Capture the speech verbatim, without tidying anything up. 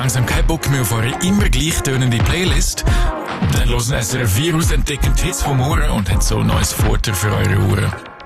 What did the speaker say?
langsam keinen Bock mehr auf eure immer gleich tönende Playlist? Dann hören S R F vier aus, entdecken die Hits vom Ohren und haben so ein neues Futter für eure Ohren.